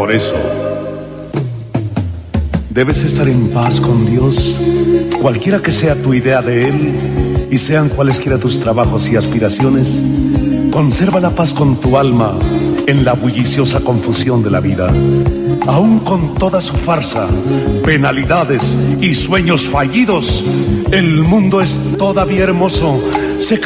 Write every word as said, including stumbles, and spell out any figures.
Por eso, debes estar en paz con Dios, cualquiera que sea tu idea de Él y sean cualesquiera tus trabajos y aspiraciones. Conserva la paz con tu alma en la bulliciosa confusión de la vida. Aún con toda su farsa, penalidades y sueños fallidos, el mundo es todavía hermoso